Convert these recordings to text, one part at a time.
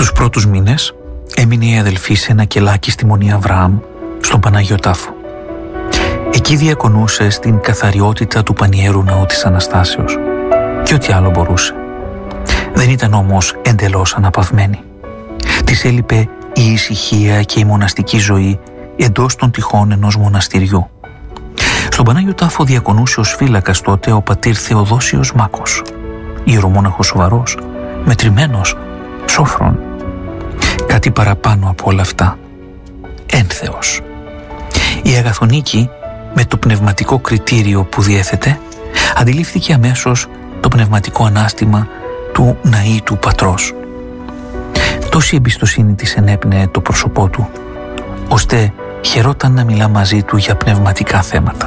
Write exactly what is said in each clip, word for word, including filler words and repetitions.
Τους πρώτους μήνες έμεινε η αδελφή σε ένα κελάκι στη Μονή Αβραάμ, στον Πανάγιο Τάφο. Εκεί διακονούσε στην καθαριότητα του πανιέρου ναού της Αναστάσεως και ό,τι άλλο μπορούσε. Δεν ήταν όμως εντελώς αναπαυμένη. Της έλειπε η ησυχία και η μοναστική ζωή εντός των τυχών ενός μοναστηριού. Στον Πανάγιο Τάφο διακονούσε ως φύλακας τότε ο πατήρ Θεοδόσιος Μάκος, ιερομόναχος σοβαρός, μετρημένος, σόφρον. Κάτι παραπάνω από όλα αυτά, ένθεος. Η Αγαθονίκη, με το πνευματικό κριτήριο που διέθετε, αντιλήφθηκε αμέσως το πνευματικό ανάστημα του ναήτου πατρός. Τόση εμπιστοσύνη της ενέπνεε το πρόσωπό του, ώστε χαιρόταν να μιλά μαζί του για πνευματικά θέματα.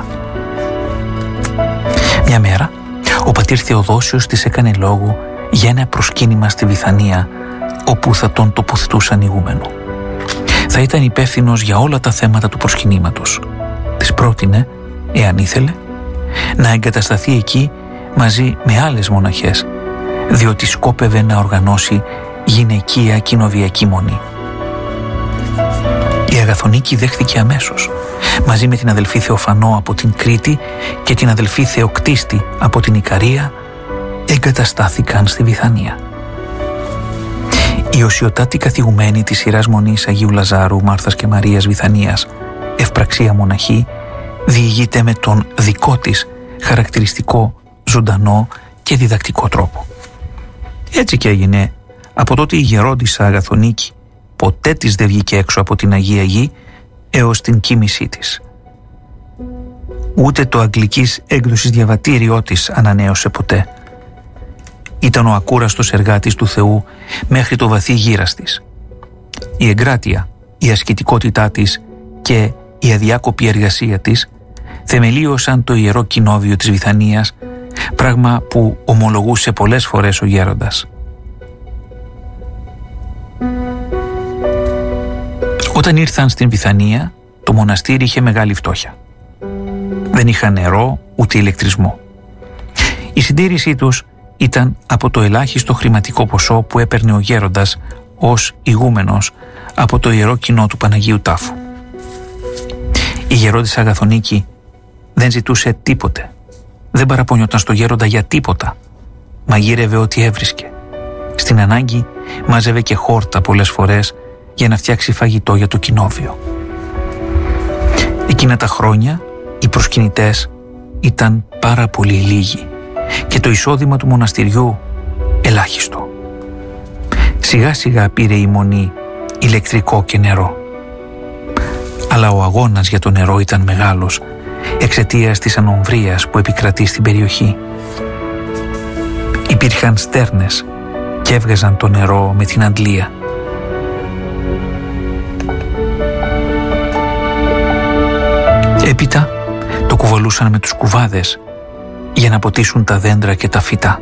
Μια μέρα, ο πατήρ Θεοδόσιος της έκανε λόγο για ένα προσκύνημα στη Βηθανία, όπου θα τον τοποθετούσαν ηγούμενο. Θα ήταν υπεύθυνος για όλα τα θέματα του προσκυνήματος. Της πρότεινε, εάν ήθελε, να εγκατασταθεί εκεί μαζί με άλλες μοναχές, διότι σκόπευε να οργανώσει γυναικεία κοινοβιακή μονή. Η Αγαθονίκη δέχθηκε αμέσως, μαζί με την αδελφή Θεοφανό από την Κρήτη και την αδελφή Θεοκτίστη από την Ικαρία, εγκαταστάθηκαν στη Βηθανία. Η οσιοτάτη καθηγουμένη της σειράς μονής Αγίου Λαζάρου, Μάρθας και Μαρίας Βηθανίας, ευπραξία μοναχή, διηγείται με τον δικό της χαρακτηριστικό, ζωντανό και διδακτικό τρόπο. Έτσι και έγινε. Από τότε η γερόντισσα Αγαθονίκη ποτέ της δεν βγήκε έξω από την Αγία Γη έως την κοίμησή της. Ούτε το αγγλικής έκδοσης διαβατήριό της ανανέωσε ποτέ. Ήταν ο ακούραστος εργάτης του Θεού μέχρι το βαθύ γύρας της. Η εγκράτεια, η ασκητικότητά της και η αδιάκοπη εργασία της θεμελίωσαν το ιερό κοινόβιο της Βηθανίας, πράγμα που ομολογούσε πολλές φορές ο γέροντας. Όταν ήρθαν στην Βηθανία, το μοναστήρι είχε μεγάλη φτώχεια. Δεν είχαν νερό ούτε ηλεκτρισμό. Η συντήρησή τους ήταν από το ελάχιστο χρηματικό ποσό που έπαιρνε ο γέροντας ως ηγούμενος από το ιερό κοινό του Παναγίου Τάφου. Η γερόντισσα Αγαθονίκη δεν ζητούσε τίποτε. Δεν παραπονιόταν στο γέροντα για τίποτα. Μαγείρευε ό,τι έβρισκε. Στην ανάγκη μάζευε και χόρτα πολλές φορές για να φτιάξει φαγητό για το κοινόβιο. Εκείνα τα χρόνια οι προσκυνητές ήταν πάρα πολύ λίγοι και το εισόδημα του μοναστηριού ελάχιστο. Σιγά σιγά πήρε η μονή ηλεκτρικό και νερό. Αλλά ο αγώνας για το νερό ήταν μεγάλος εξαιτίας της ανομβρίας που επικρατεί στην περιοχή. Υπήρχαν στέρνες και έβγαζαν το νερό με την αντλία. Έπειτα το κουβαλούσαν με τους κουβάδες για να ποτίσουν τα δέντρα και τα φυτά,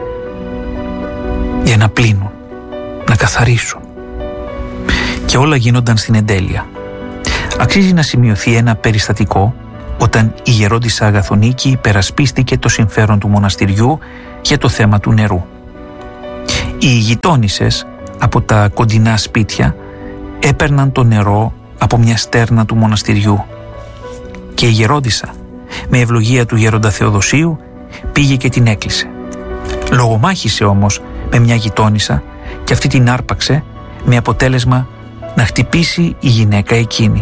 για να πλύνουν, να καθαρίσουν. Και όλα γίνονταν στην εντέλεια. Αξίζει να σημειωθεί ένα περιστατικό όταν η γερόντισσα Αγαθονίκη υπερασπίστηκε το συμφέρον του μοναστηριού για το θέμα του νερού. Οι γειτόνισσες από τα κοντινά σπίτια έπαιρναν το νερό από μια στέρνα του μοναστηριού και η γερόντισσα, με ευλογία του γέροντα Θεοδοσίου, πήγε και την έκλεισε. Λογομάχησε όμως με μια γειτόνισσα και αυτή την άρπαξε, με αποτέλεσμα να χτυπήσει η γυναίκα εκείνη.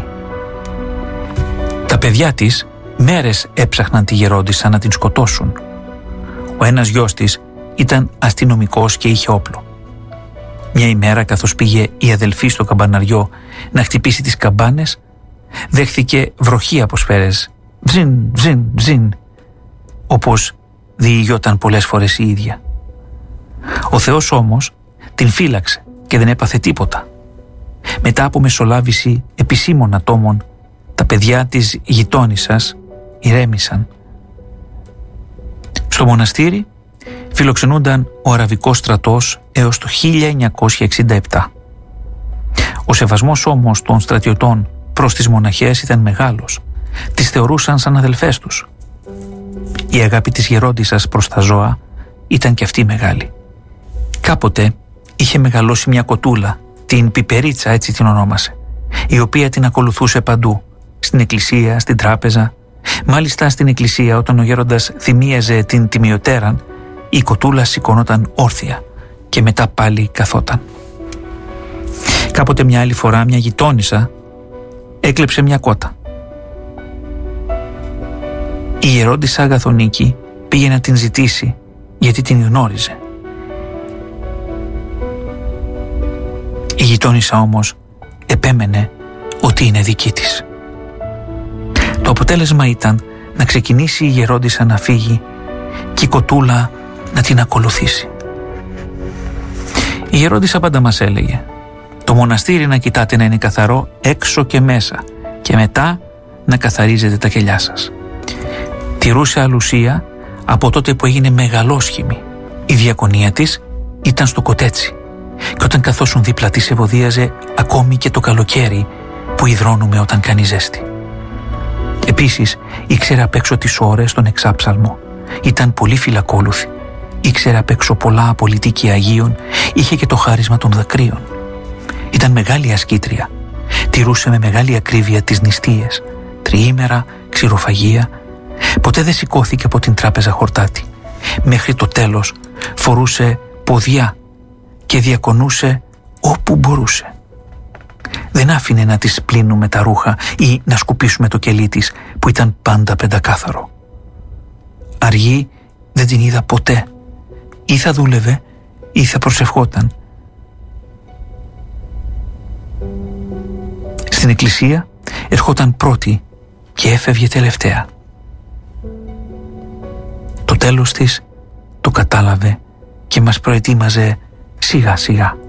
Τα παιδιά της μέρες έψαχναν τη γερόντισσα να την σκοτώσουν. Ο ένας γιος της ήταν αστυνομικός και είχε όπλο. Μια ημέρα, καθώς πήγε η αδελφή στο καμπαναριό να χτυπήσει τις καμπάνες, δέχθηκε βροχή από σφαίρες, βζιν, βζιν, βζιν, όπως διηγιόταν πολλές φορές η ίδια. Ο Θεός όμως την φύλαξε και δεν έπαθε τίποτα. Μετά από μεσολάβηση επισήμων ατόμων, τα παιδιά της γειτόνισσας ηρέμησαν. Στο μοναστήρι φιλοξενούνταν ο αραβικός στρατός έως το χίλια εννιακόσια εξήντα επτά. Ο σεβασμός όμως των στρατιωτών προς τις μοναχές ήταν μεγάλος. Τις θεωρούσαν σαν αδελφές τους. Η αγάπη της γερόντισσας προς τα ζώα ήταν και αυτή μεγάλη. Κάποτε είχε μεγαλώσει μια κοτούλα, την Πιπερίτσα, έτσι την ονόμασε, η οποία την ακολουθούσε παντού, στην εκκλησία, στην τράπεζα. Μάλιστα στην εκκλησία, όταν ο γέροντας θυμίαζε την τιμιωτέραν, η κοτούλα σηκώνονταν όρθια και μετά πάλι καθόταν. Κάποτε μια άλλη φορά μια γειτόνισσα έκλεψε μια κότα. Η γερόντισσα Αγαθονίκη πήγε να την ζητήσει, γιατί την γνώριζε. Η γειτόνισσα όμως επέμενε ότι είναι δική της. Το αποτέλεσμα ήταν να ξεκινήσει η γερόντισσα να φύγει και η κοτούλα να την ακολουθήσει. Η γερόντισσα πάντα μας έλεγε: το μοναστήρι να κοιτάτε να είναι καθαρό έξω και μέσα και μετά να καθαρίζετε τα κελιά σας. Τηρούσε αλουσία από τότε που έγινε μεγαλόσχημη. Η διακονία της ήταν στο κοτέτσι και όταν καθόσουν δίπλα της ευωδίαζε ακόμη και το καλοκαίρι που υδρώνουμε όταν κάνει ζέστη. Επίσης ήξερε απ' έξω τις ώρες στον εξάψαλμο. Ήταν πολύ φυλακόλουθη. Ήξερε απ' έξω πολλά απολυτίκια Αγίων. Είχε και το χάρισμα των δακρύων. Ήταν μεγάλη ασκήτρια. Τηρούσε με μεγάλη ακρίβεια τις νηστείες. Τριήμερα, ξηροφαγία. Ποτέ δεν σηκώθηκε από την τράπεζα χορτάτη. Μέχρι το τέλος φορούσε ποδιά και διακονούσε όπου μπορούσε. Δεν άφηνε να της πλύνουμε τα ρούχα ή να σκουπίσουμε το κελί της που ήταν πάντα πεντακάθαρο. Αργή δεν την είδα ποτέ. Ή θα δούλευε ή θα προσευχόταν. Στην εκκλησία ερχόταν πρώτη και έφευγε τελευταία. Το τέλος της το κατάλαβε και μας προετοίμαζε σιγά σιγά.